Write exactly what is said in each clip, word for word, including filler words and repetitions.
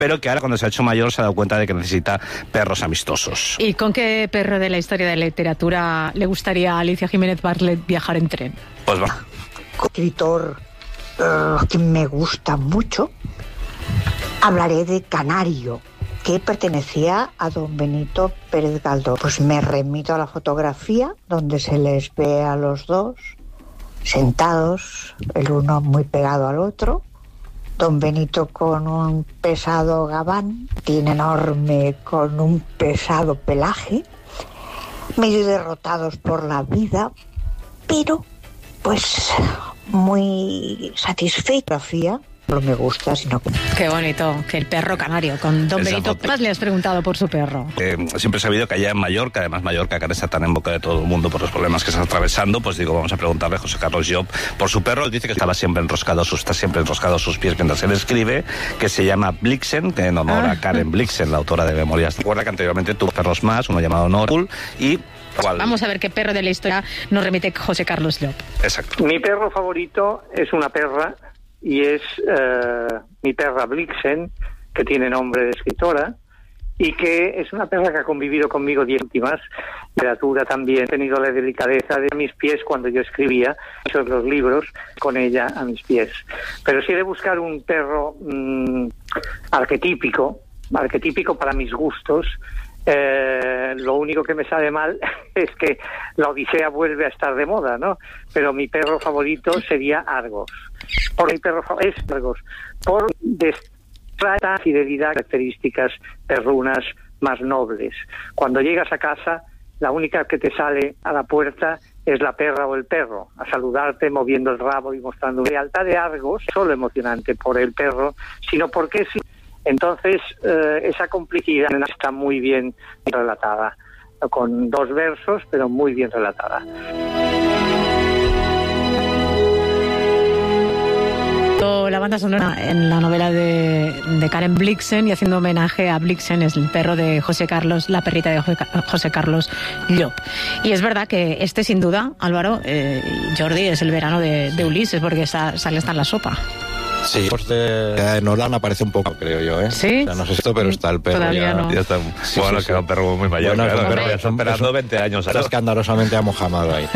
pero que ahora cuando se ha hecho mayor se ha dado cuenta de que necesita perros amistosos. ¿Y con qué perro de la historia de la literatura le gustaría a Alicia Jiménez Barlet viajar en tren? Pues va. Escritor uh, que me gusta mucho, hablaré de Canario, que pertenecía a don Benito Pérez Galdós. Pues me remito a la fotografía donde se les ve a los dos sentados, el uno muy pegado al otro, don Benito con un pesado gabán, tiene enorme con un pesado pelaje, medio derrotados por la vida, pero pues muy satisfecha. No me gusta, sino que... Qué bonito, que el perro canario, con don Esa Benito. foto. Más le has preguntado por su perro. Eh, siempre he sabido que allá en Mallorca, además Mallorca, que ahora está tan en boca de todo el mundo por los problemas que está atravesando, pues digo, vamos a preguntarle a José Carlos Llop por su perro. Él dice que estaba siempre enroscado, está siempre enroscado a sus pies mientras él escribe, que se llama Blixen, que en honor Ah. a Karen Blixen, la autora de Memorias. Recuerda que anteriormente tuvo perros más, uno llamado Norul y... ¿cuál? Vamos a ver qué perro de la historia nos remite José Carlos Llop. Exacto. Mi perro favorito es una perra y es eh, mi perra Blixen, que tiene nombre de escritora y que es una perra que ha convivido conmigo diez últimas. Literatura también. He tenido la delicadeza de mis pies cuando yo escribía muchos los libros con ella a mis pies. Pero si he de buscar un perro mmm, arquetípico, arquetípico para mis gustos, Eh, lo único que me sale mal es que la Odisea vuelve a estar de moda, ¿no? Pero mi perro favorito sería Argos. Por mi perro fa- es Argos. Por destrata fidelidad, características perrunas más nobles. Cuando llegas a casa, la única que te sale a la puerta es la perra o el perro, a saludarte moviendo el rabo y mostrando lealtad de Argos, no solo emocionante por el perro, sino porque sí. Entonces, eh, esa complicidad está muy bien relatada, con dos versos, pero muy bien relatada. La banda sonora en la novela de, de Karen Blixen, y haciendo homenaje a Blixen, es el perro de José Carlos, la perrita de José Carlos Llop. Y es verdad que este, sin duda, Álvaro, eh, Jordi, es el verano de, de Ulises, porque está, sale hasta en la sopa. Sí, pues de Nolan aparece un poco, creo yo, ¿eh? ¿Sí? O sea, no sé esto, pero está el perro. Todavía ya, no. Ya está. Sí, Bueno, sí, que era un perro muy mayor. Bueno, claro, es un pero perro, ya están esperando veinte años. Está escandalosamente amojamado ahí.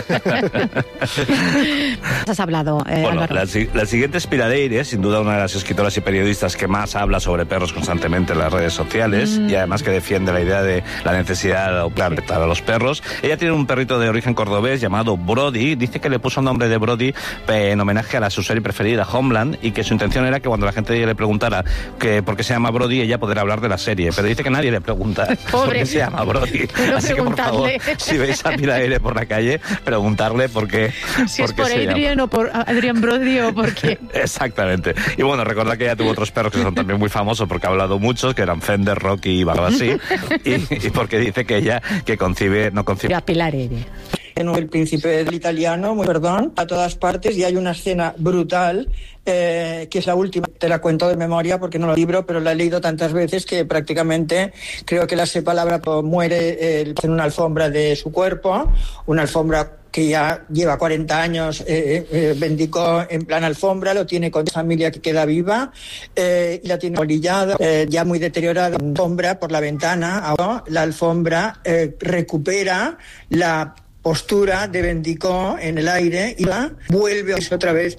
Has hablado, eh, Bueno, Álvaro. la, si- la siguiente es Piradeire, sin duda una de las escritoras y periodistas que más habla sobre perros constantemente en las redes sociales, Mm. y además que defiende la idea de la necesidad de adoptar a los perros. Ella tiene un perrito de origen cordobés llamado Brody. Dice que le puso el nombre de Brody eh, en homenaje a la su serie preferida, Homeland, y que su intención era que cuando la gente le preguntara que por qué se llama Brody, ella poder hablar de la serie. Pero dice que nadie le pregunta por Pobre. qué se llama Brody. Pero Así que, por favor, preguntadle. si veis a Piradeire por la calle, preguntarle por qué, Si por es qué por se llama. Adrián o por Adrián Brody o por qué. Exactamente. Y bueno, recordad que ella tuvo otros perros que son también muy famosos porque ha hablado mucho, que eran Fender, Rocky y Barbasí. y, y porque dice que ella que concibe, no concibe. A Piradeire. El príncipe del italiano, muy perdón, a todas partes, y hay una escena brutal, eh, que es la última, te la cuento de memoria porque no lo libro, pero la he leído tantas veces que prácticamente creo que la sé palabra, muere eh, en una alfombra de su cuerpo, una alfombra que ya lleva cuarenta años, eh, eh, Bendicó en plan alfombra, lo tiene con familia que queda viva, eh, y la tiene polillada, eh, ya muy deteriorada, alfombra por la ventana, ahora la alfombra eh, recupera la postura de Bendicó en el aire y va, vuelve otra vez.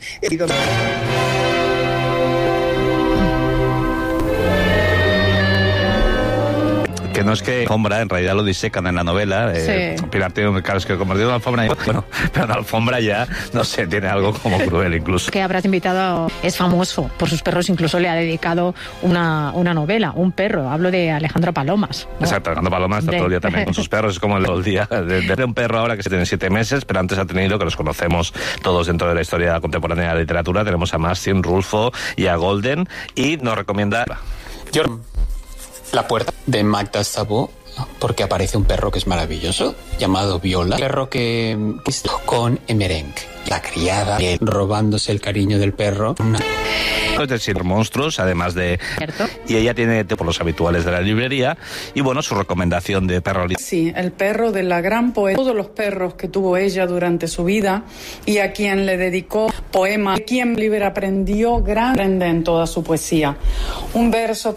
Que no es que alfombra, en realidad lo disecan en la novela. Eh, Sí. Pilar tiene, claro, es que convertido en alfombra, bueno, pero en alfombra ya, no sé, tiene algo como cruel incluso. Que habrás invitado, es famoso por sus perros, incluso le ha dedicado una, una novela, un perro. Hablo de Alejandro Palomas, ¿no? Exacto, Alejandro Palomas está De- todo el día también con sus perros, es como el todo el día. De, de un perro ahora que se tiene siete meses, pero antes ha tenido, que los conocemos todos dentro de la historia contemporánea de la literatura, tenemos a Mastin, Rulfo y a Golden, y nos recomienda... Yo, La puerta de Magda Szabó, porque aparece un perro que es maravilloso, llamado Viola. Un perro que con Emerenc, la criada, robándose el cariño del perro. Es decir, monstruos, además de... ¿Cierto? Y ella tiene por los habituales de la librería, y bueno, su recomendación de perro... Sí, el perro de la gran poeta, todos los perros que tuvo ella durante su vida y a quien le dedicó poemas, de quien Oliver aprendió gran aprende en toda su poesía. Un verso